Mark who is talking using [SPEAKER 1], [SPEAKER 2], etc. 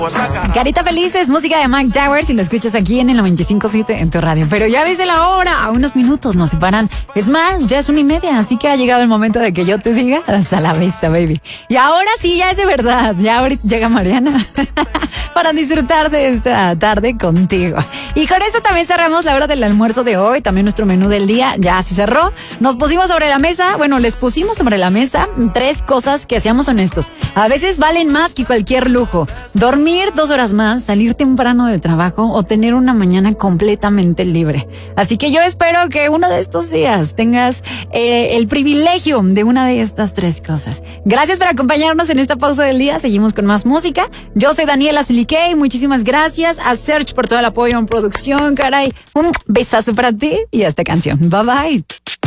[SPEAKER 1] Carita Feliz es música de Mike Towers y lo escuchas aquí en el 95.7 en tu radio. Pero ya ves la hora, a unos minutos nos separan. Es más, ya es 1:30, así que ha llegado el momento de que yo te diga hasta la vista, baby. Y ahora sí, ya es de verdad. Ya ahorita llega Mariana para disfrutar de esta tarde contigo. Y con esto también cerramos la hora del almuerzo de hoy. También nuestro menú del día ya se cerró. Nos pusimos sobre la mesa, les pusimos sobre la mesa 3 cosas que, seamos honestos, a veces valen más que cualquier lujo. Dormir 2 horas más, salir temprano del trabajo o tener una mañana completamente libre. Así que yo espero que uno de estos días tengas el privilegio de una de estas 3 cosas. Gracias por acompañarnos en esta pausa del día. Seguimos con más música. Yo soy Daniela Siliquey. Muchísimas gracias a Serge por todo el apoyo en producción, caray. Un besazo para ti y a esta canción. Bye bye.